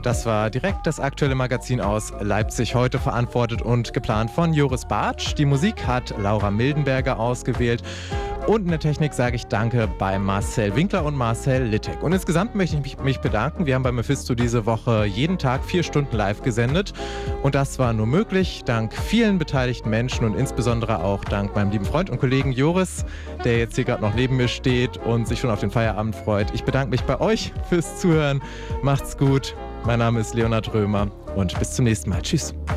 Das war direkt das aktuelle Magazin aus Leipzig, heute verantwortet und geplant von Joris Bartsch. Die Musik hat Laura Mildenberger ausgewählt. Und in der Technik sage ich Danke bei Marcel Winkler und Marcel Littek. Und insgesamt möchte ich mich bedanken. Wir haben bei Mephisto diese Woche jeden Tag 4 Stunden live gesendet. Und das war nur möglich dank vielen beteiligten Menschen und insbesondere auch dank meinem lieben Freund und Kollegen Joris, der jetzt hier gerade noch neben mir steht und sich schon auf den Feierabend freut. Ich bedanke mich bei euch fürs Zuhören. Macht's gut. Mein Name ist Leonhard Römer und bis zum nächsten Mal. Tschüss.